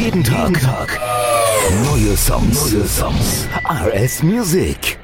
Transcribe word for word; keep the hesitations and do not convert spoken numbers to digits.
Jeden Tag, Tag. Neue Songs. Neue Songs. R S Music.